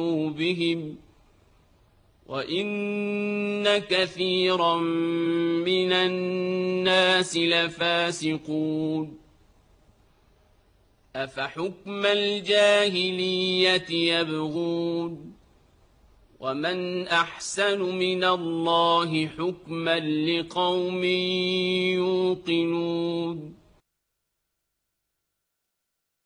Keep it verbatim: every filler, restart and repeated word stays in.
بهم وإن كثيرا من الناس لفاسقون أفحكم الجاهلية يبغون ومن أحسن من الله حكما لقوم يوقنون